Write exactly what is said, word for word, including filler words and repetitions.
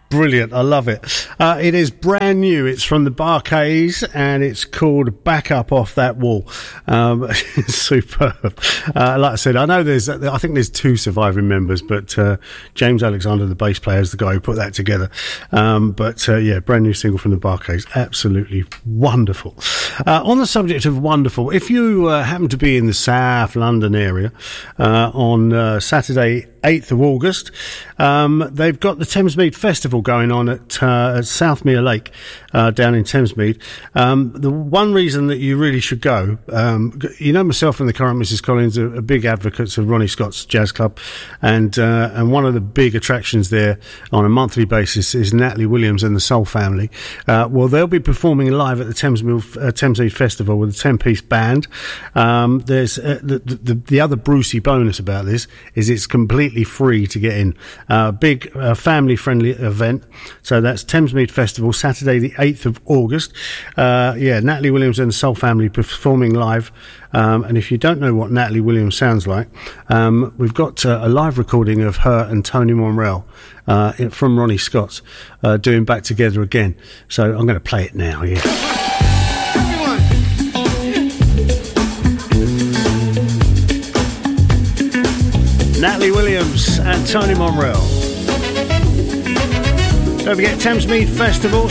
Brilliant, I love it. Uh, it is brand new. It's from the Bar-Kays, and it's called Back Up Off That Wall. Um, it's superb. Uh, like I said, I know there's, I think there's two surviving members, but uh, James Alexander, the bass player, is the guy who put that together. Um, but uh, yeah, brand new single from the Bar-Kays. Absolutely wonderful. Uh, on the subject of wonderful, if you uh, happen to be in the South London area uh, on uh, Saturday, eighth of August, um, they've got the Thamesmead Festival going on at, uh, at Southmere Lake uh, down in Thamesmead. Um, the one reason that you really should go, um, you know, myself and the current Missus Collins are, are big advocates of Ronnie Scott's Jazz Club, and uh, and one of the big attractions there on a monthly basis is Natalie Williams and the Soul Family. Uh, well, they'll be performing live at the Thamesmead, uh, Thamesmead Festival with a ten-piece band. Um, there's uh, the, the, the other Brucey bonus about this is it's completely free to get in. Uh, big uh, family-friendly event. So that's Thamesmead Festival, Saturday the eighth of August. Uh, yeah, Natalie Williams and the Soul Family performing live. Um, and if you don't know what Natalie Williams sounds like, um, we've got uh, a live recording of her and Tony Monreal uh, from Ronnie Scott's uh, doing Back Together Again. So I'm going to play it now, yeah. Natalie Williams and Tony Monreal. Don't forget Thamesmead Festival,